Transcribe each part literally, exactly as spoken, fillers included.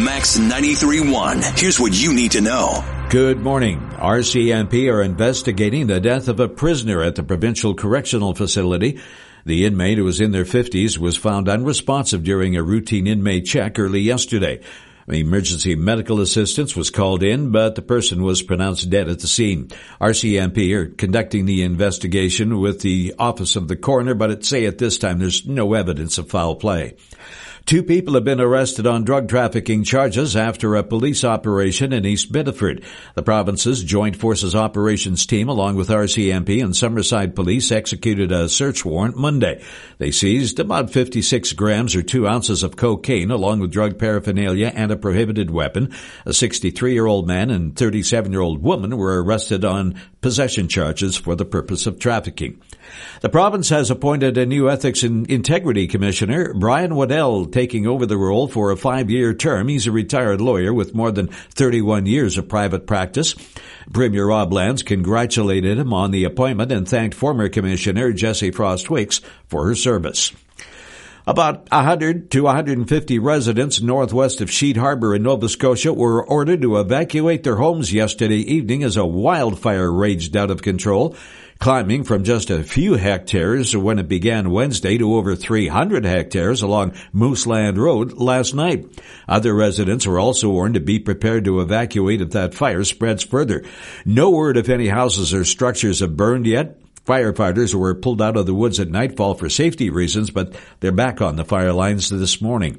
Max ninety-three point one. Here's what you need to know. Good morning. R C M P are investigating the death of a prisoner at the Provincial Correctional Facility. The inmate, who was in their fifties, was found unresponsive during a routine inmate check early yesterday. Emergency medical assistance was called in, but the person was pronounced dead at the scene. R C M P are conducting the investigation with the Office of the Coroner, but it say at this time there's no evidence of foul play. Two people have been arrested on drug trafficking charges after a police operation in East Biddeford. The province's Joint Forces Operations Team, along with R C M P and Summerside Police, executed a search warrant Monday. They seized about fifty-six grams or two ounces of cocaine, along with drug paraphernalia and a prohibited weapon. A sixty-three-year-old man and thirty-seven-year-old woman were arrested on possession charges for the purpose of trafficking. The province has appointed a new Ethics and Integrity Commissioner, Brian Waddell, taking over the role for a five-year term. He's a retired lawyer with more than thirty-one years of private practice. Premier Rob Lands congratulated him on the appointment and thanked former Commissioner Jessie Frost-Wicks for her service. About one hundred to one hundred fifty residents northwest of Sheet Harbor in Nova Scotia were ordered to evacuate their homes yesterday evening as a wildfire raged out of control, climbing from just a few hectares when it began Wednesday to over three hundred hectares along Mooseland Road last night. Other residents were also warned to be prepared to evacuate if that fire spreads further. No word if any houses or structures have burned yet. Firefighters were pulled out of the woods at nightfall for safety reasons, but they're back on the fire lines this morning.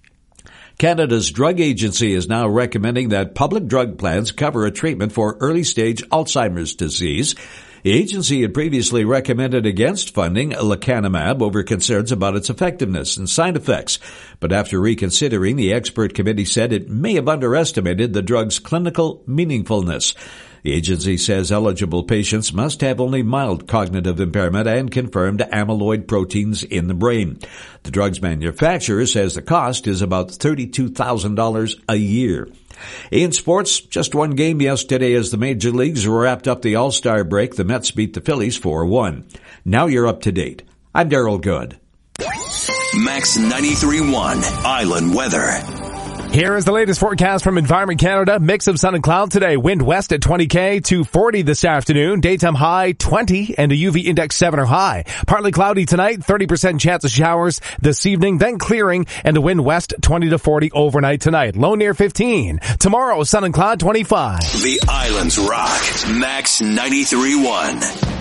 Canada's Drug Agency is now recommending that public drug plans cover a treatment for early-stage Alzheimer's disease. The agency had previously recommended against funding lecanemab over concerns about its effectiveness and side effects. But after reconsidering, the expert committee said it may have underestimated the drug's clinical meaningfulness. The agency says eligible patients must have only mild cognitive impairment and confirmed amyloid proteins in the brain. The drug's manufacturer says the cost is about thirty-two thousand dollars a year. In sports, just one game yesterday as the major leagues wrapped up the All-Star break. The Mets beat the Phillies four one. Now you're up to date. I'm Daryl Good. Max ninety-three point one Island Weather. Here is the latest forecast from Environment Canada. Mix of sun and cloud today. Wind west at twenty K to forty this afternoon. Daytime high twenty and a U V index seven or high. Partly cloudy tonight, thirty percent chance of showers this evening, then clearing, and the wind west twenty to forty overnight tonight. Low near fifteen. Tomorrow, sun and cloud twenty-five. The Islands rock. Max ninety-three point one.